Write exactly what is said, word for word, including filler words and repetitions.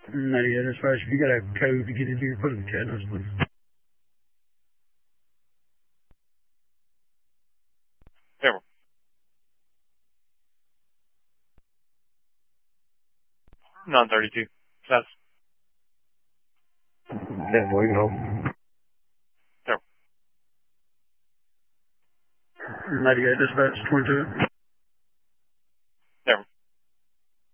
ninety-eight dispatch, if you got a code to get into your, put in the chat notes, please. There. nine thirty-two. That's. Yeah, boy, you can hold. There. ninety-eight dispatch, twenty-two.